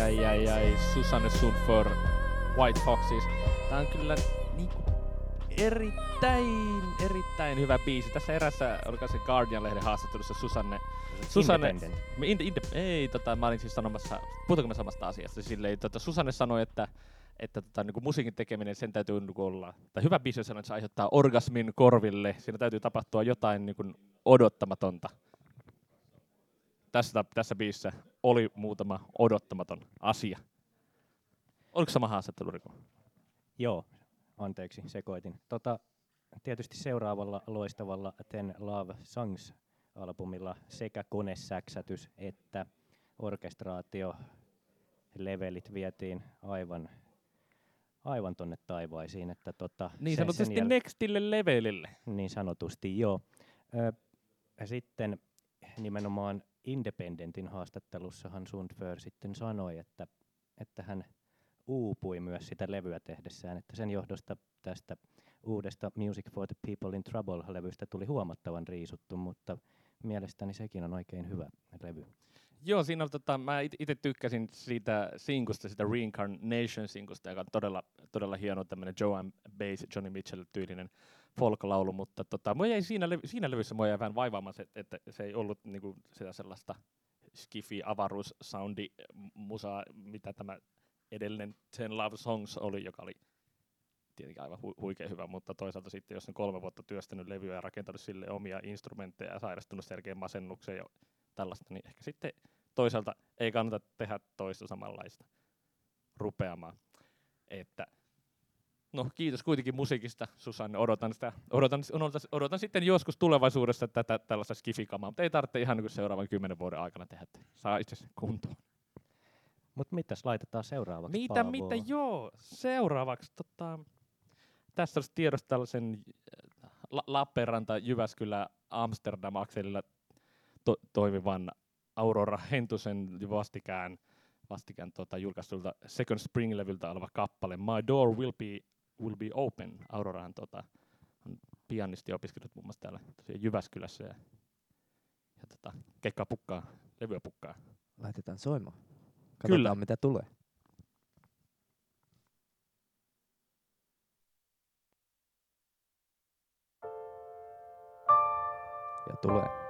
ai. Susanne Sundför, White Foxes. Tää on kyllä niinku erittäin hyvä biisi. Tässä erässä, oliko se Guardian-lehden haastattelussa Susanne... Mä olin siis sanomassa, puhutaanko me samasta asiasta? Silleen, Susanne sanoi, että niinku musiikin tekeminen, sen täytyy niinku olla... Tai hyvä biisi sanoi, että se aiheuttaa orgasmin korville. Siinä täytyy tapahtua jotain niinku odottamatonta. Tässä biisissä oli muutama odottamaton asia. Oliko sama haastattelu, Riku? Joo, anteeksi, sekoitin. Tietysti seuraavalla loistavalla Ten Love Songs-albumilla sekä konesäksätys että orkestraatio-levelit vietiin aivan tonne taivaisiin. Että niin sanotusti nextille levelille. Niin sanotusti, joo. Sitten nimenomaan Independentin haastattelussahan Sundför sitten sanoi, että hän uupui myös sitä levyä tehdessään, että sen johdosta tästä uudesta Music for the People in Trouble-levystä tuli huomattavan riisuttu, mutta mielestäni sekin on oikein hyvä levy. Joo, siinä on, mä itse tykkäsin siitä sinkusta, sitä Reincarnation-sinkusta, joka on todella hieno tämmönen Joan Baez, Johnny Mitchell-tyylinen folk-laulu, mutta mua jäi siinä levyssä mua jäi vähän vaivaamaan, että se ei ollut niinku sitä sellaista skifi-avaruus-soundi musaa, mitä tämä edellinen Ten Love Songs oli, joka oli tietenkin aivan huikein hyvä, mutta toisaalta sitten, jos on 3 vuotta työstänyt levyä ja rakentanut sille omia instrumentteja ja sairastunut selkeän masennukseen ja tällaista, niin ehkä sitten toisaalta ei kannata tehdä toista samanlaista rupeamaan. Että no kiitos kuitenkin musiikista, Susanne. Odotan sitten joskus tulevaisuudessa tätä tällaista skifikamaa, mutta ei tarvitse ihan niin seuraavan 10 vuoden aikana tehdä. Saa itse kuntoon. Mutta mitäs laitetaan seuraavaksi, Mitä joo, seuraavaksi. Tässä olisi tiedossa tällaisen Lappeenranta, Jyväskylä, Amsterdam-akselilla toimivan Aurora Hentusen vastikään julkaistulta Second Spring-levyltä oleva kappale My Door Will Be Open. Aurorahan on pianisti opiskellut muun muassa täällä Jyväskylässä ja keikkaa pukkaa, levyä pukkaa. Laitetaan soimaan. Katsotaan mitä tulee. Ja tulee.